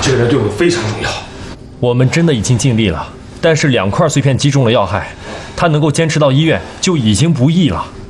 这个人对我们非常重要。 我们真的已经尽力了，但是2块碎片击中了要害，他能够坚持到医院就已经不易了。